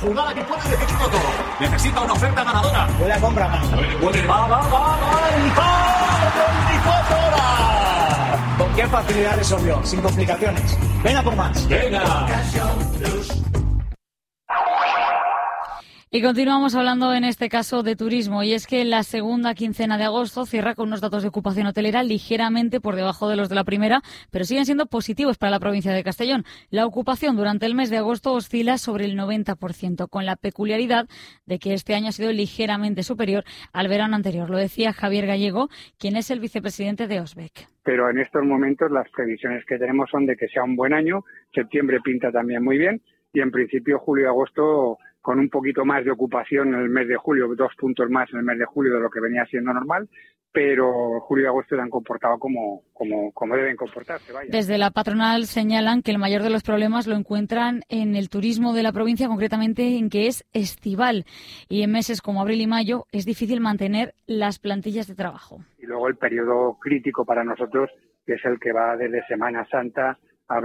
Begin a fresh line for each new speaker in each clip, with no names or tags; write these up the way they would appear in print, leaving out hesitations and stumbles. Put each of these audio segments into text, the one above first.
jugada que puede definirlo todo. Necesita una oferta ganadora.
Puede comprar más.
Va. ¡El 24 horas!
¿Con qué facilidad resolvió? Sin complicaciones. Venga por más.
Venga.
Y continuamos hablando en este caso de turismo, y es que la segunda quincena de agosto cierra con unos datos de ocupación hotelera ligeramente por debajo de los de la primera, pero siguen siendo positivos para la provincia de Castellón. La ocupación durante el mes de agosto oscila sobre el 90%, con la peculiaridad de que este año ha sido ligeramente superior al verano anterior. Lo decía Javier Gallego, quien es el vicepresidente de Osbec.
Pero en estos momentos las previsiones que tenemos son de que sea un buen año. Septiembre pinta también muy bien y en principio julio y agosto con un poquito más de ocupación en el mes de julio, 2 puntos más en el mes de julio de lo que venía siendo normal, pero julio y agosto se han comportado como deben comportarse. Vaya.
Desde la patronal señalan que el mayor de los problemas lo encuentran en el turismo de la provincia, concretamente en que es estival, y en meses como abril y mayo es difícil mantener las plantillas de trabajo.
Y luego el periodo crítico para nosotros, que es el que va desde Semana Santa,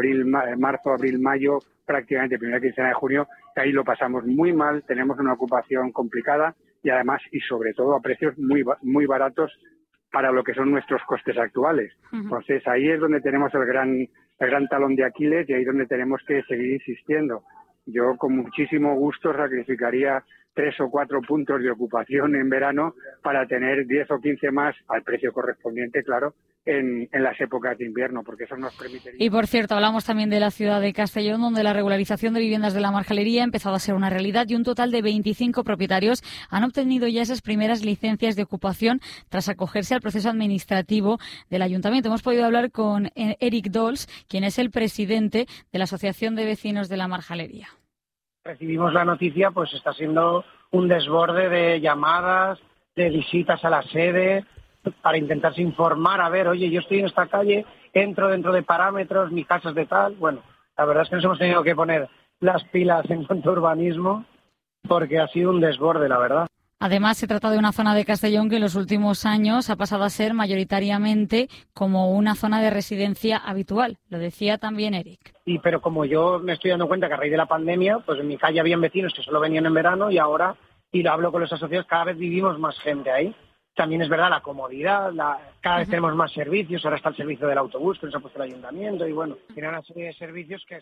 marzo, abril, mayo, prácticamente primera quincena de junio, que ahí lo pasamos muy mal, tenemos una ocupación complicada y además y sobre todo a precios muy baratos para lo que son nuestros costes actuales. Uh-huh. Entonces ahí es donde tenemos el gran talón de Aquiles y ahí es donde tenemos que seguir insistiendo. Yo con muchísimo gusto sacrificaría 3 o 4 puntos de ocupación en verano para tener 10 o 15 más al precio correspondiente, claro, en las épocas de invierno, porque eso nos permitiría...
Y por cierto, hablamos también de la ciudad de Castellón, donde la regularización de viviendas de la marjalería ha empezado a ser una realidad y un total de 25 propietarios han obtenido ya esas primeras licencias de ocupación tras acogerse al proceso administrativo del ayuntamiento. Hemos podido hablar con Eric Dols, quien es el presidente de la Asociación de Vecinos de la Marjalería.
Recibimos la noticia, pues está siendo un desborde de llamadas, de visitas a la sede, para intentarse informar, a ver, oye, yo estoy en esta calle, entro dentro de parámetros, mi casa es de tal. Bueno, la verdad es que nos hemos tenido que poner las pilas en cuanto a urbanismo, porque ha sido un desborde, la verdad.
Además, se trata de una zona de Castellón que en los últimos años ha pasado a ser mayoritariamente como una zona de residencia habitual. Lo decía también Eric.
Pero como yo me estoy dando cuenta que a raíz de la pandemia, pues en mi calle habían vecinos que solo venían en verano y ahora, y lo hablo con los asociados, cada vez vivimos más gente ahí. También es verdad la comodidad, cada vez tenemos más servicios, ahora está el servicio del autobús que nos ha puesto el ayuntamiento y bueno, tiene una serie de servicios que...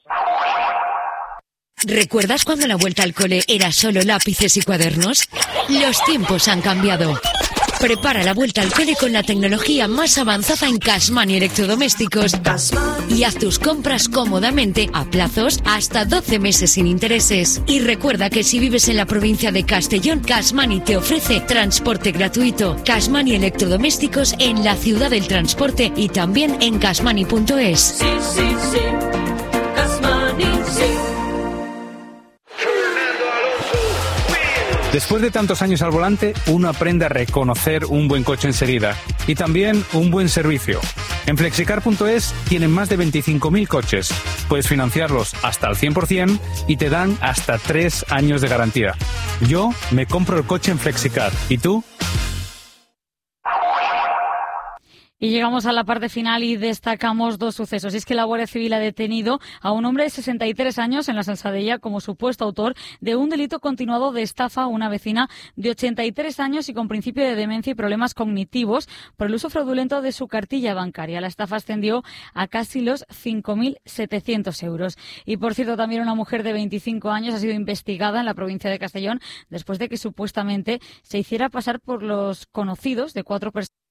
¿Recuerdas cuando la vuelta al cole era solo lápices y cuadernos? Los tiempos han cambiado. Prepara la vuelta al cole con la tecnología más avanzada en Cashmani Electrodomésticos y haz tus compras cómodamente a plazos hasta 12 meses sin intereses. Y recuerda que si vives en la provincia de Castellón, Cashmani te ofrece transporte gratuito. Cashmani Electrodomésticos en la ciudad del transporte y también en cashmani.es.
Sí, sí, sí. Cashmani, sí.
Después de tantos años al volante, uno aprende a reconocer un buen coche enseguida y también un buen servicio. En Flexicar.es tienen más de 25.000 coches. Puedes financiarlos hasta al 100% y te dan hasta 3 años de garantía. Yo me compro el coche en Flexicar. ¿Y tú?
Y llegamos a la parte final y destacamos 2 sucesos. Y es que la Guardia Civil ha detenido a un hombre de 63 años en la Salsadella como supuesto autor de un delito continuado de estafa a una vecina de 83 años y con principio de demencia y problemas cognitivos por el uso fraudulento de su cartilla bancaria. La estafa ascendió a casi los 5.700 euros. Y por cierto, también una mujer de 25 años ha sido investigada en la provincia de Castellón después de que supuestamente se hiciera pasar por los conocidos de 4 personas